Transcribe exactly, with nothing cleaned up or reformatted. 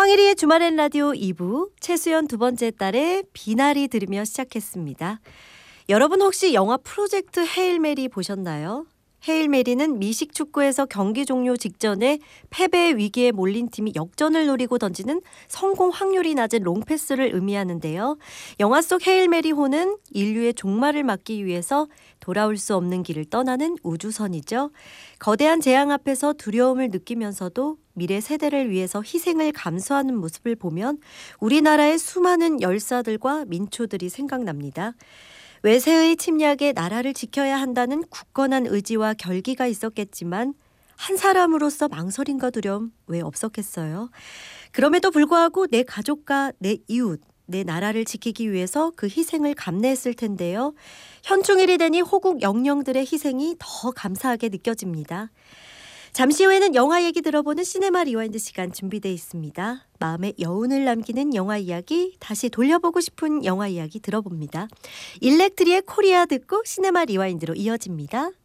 황혜리의 주말엔 라디오 이 부 최수연 두 번째 딸의 비나리 들으며 시작했습니다. 여러분 혹시 영화 프로젝트 헤일 메리 보셨나요? 헤일 메리는 미식 축구에서 경기 종료 직전에 패배 위기에 몰린 팀이 역전을 노리고 던지는 성공 확률이 낮은 롱패스를 의미하는데요. 영화 속 헤일 메리호는 인류의 종말을 막기 위해서 돌아올 수 없는 길을 떠나는 우주선이죠. 거대한 재앙 앞에서 두려움을 느끼면서도 미래 세대를 위해서 희생을 감수하는 모습을 보면 우리나라의 수많은 열사들과 민초들이 생각납니다. 외세의 침략에 나라를 지켜야 한다는 굳건한 의지와 결기가 있었겠지만 한 사람으로서 망설임과 두려움 왜 없었겠어요? 그럼에도 불구하고 내 가족과 내 이웃, 내 나라를 지키기 위해서 그 희생을 감내했을 텐데요. 현충일이 되니 호국 영령들의 희생이 더 감사하게 느껴집니다. 잠시 후에는 영화 얘기 들어보는 시네마 리와인드 시간 준비되어 있습니다. 마음에 여운을 남기는 영화 이야기, 다시 돌려보고 싶은 영화 이야기 들어봅니다. 일렉트리의 코리아 듣고 시네마 리와인드로 이어집니다.